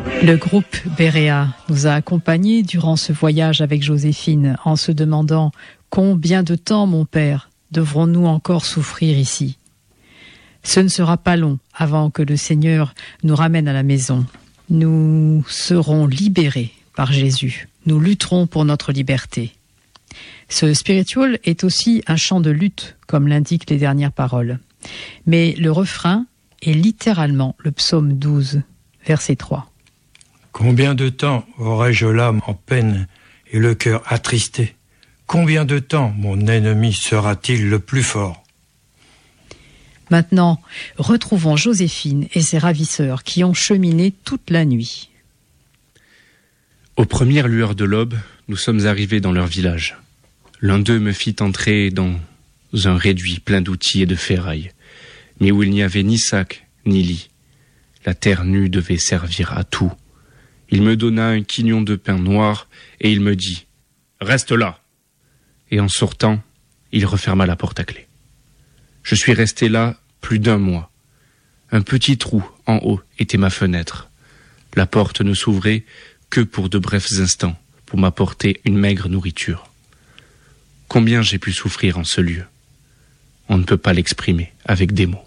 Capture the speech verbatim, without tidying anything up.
Le groupe Béréa nous a accompagnés durant ce voyage avec Joséphine en se demandant « Combien de temps, mon père, devrons-nous encore souffrir ici ?» Ce ne sera pas long avant que le Seigneur nous ramène à la maison. Nous serons libérés par Jésus. Nous lutterons pour notre liberté. Ce spiritual est aussi un chant de lutte, comme l'indiquent les dernières paroles. Mais le refrain est littéralement le psaume douze, verset trois. Combien de temps aurai-je l'âme en peine et le cœur attristé? Combien de temps mon ennemi sera-t-il le plus fort? Maintenant, retrouvons Joséphine et ses ravisseurs qui ont cheminé toute la nuit. Aux premières lueurs de l'aube, nous sommes arrivés dans leur village. L'un d'eux me fit entrer dans un réduit plein d'outils et de ferrailles, mais où il n'y avait ni sac ni lit. La terre nue devait servir à tout. Il me donna un quignon de pain noir et il me dit « Reste là !» Et en sortant, il referma la porte à clé. Je suis resté là plus d'un mois. Un petit trou en haut était ma fenêtre. La porte ne s'ouvrait que pour de brefs instants, pour m'apporter une maigre nourriture. Combien j'ai pu souffrir en ce lieu. On ne peut pas l'exprimer avec des mots.